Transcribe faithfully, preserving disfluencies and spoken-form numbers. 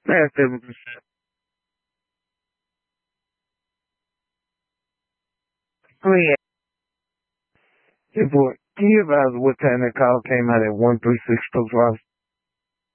Man, seven percent. Oh yeah. Hey boy, can you advise what time that call came out at one three six Post Office?